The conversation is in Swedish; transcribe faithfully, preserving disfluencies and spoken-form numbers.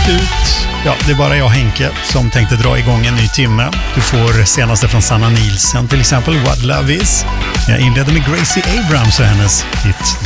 slut. Ja, det är bara jag, Henke, som tänkte dra igång en ny timme. Du får senaste från Sanna Nielsen, till exempel What Love Is. Jag inleder med Gracie Abrams och hennes hit